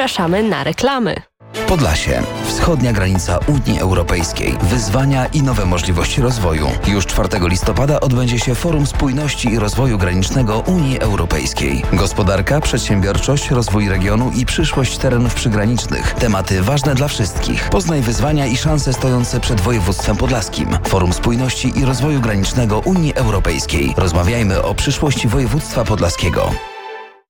zapraszamy na reklamy. Podlasie. Wschodnia granica Unii Europejskiej. Wyzwania i nowe możliwości rozwoju. Już 4 listopada odbędzie się Forum Spójności i Rozwoju Granicznego Unii Europejskiej. Gospodarka, przedsiębiorczość, rozwój regionu i przyszłość terenów przygranicznych. Tematy ważne dla wszystkich. Poznaj wyzwania i szanse stojące przed województwem podlaskim. Forum Spójności i Rozwoju Granicznego Unii Europejskiej. Rozmawiajmy o przyszłości województwa podlaskiego.